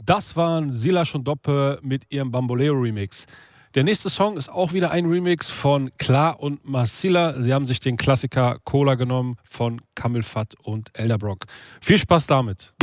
Das waren Silas und Doppe mit ihrem Bamboleo-Remix. Der nächste Song ist auch wieder ein Remix von Klar und Marcilla. Sie haben sich den Klassiker Cola genommen von Camel Fat und Elderbrock. Viel Spaß damit.